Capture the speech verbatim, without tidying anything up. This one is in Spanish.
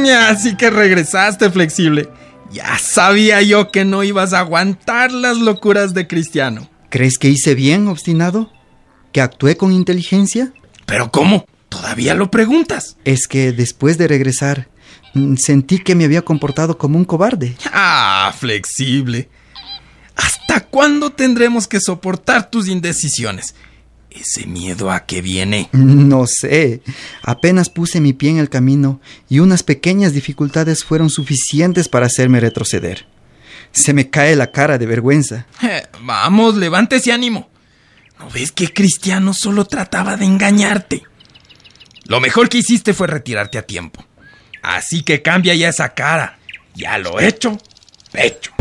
Así que regresaste, Flexible. Ya sabía yo que no ibas a aguantar las locuras de Cristiano. ¿Crees que hice bien, obstinado? ¿Que actué con inteligencia? ¿Pero cómo? ¿Todavía lo preguntas? Es que después de regresar, sentí que me había comportado como un cobarde. Ah, Flexible. ¿Hasta cuándo tendremos que soportar tus indecisiones? ¿Ese miedo a qué viene? No sé. Apenas puse mi pie en el camino y unas pequeñas dificultades fueron suficientes para hacerme retroceder. Se me cae la cara de vergüenza. Eh, vamos, levántese ánimo. ¿No ves que Cristiano solo trataba de engañarte? Lo mejor que hiciste fue retirarte a tiempo. Así que cambia ya esa cara. Ya lo hecho, hecho.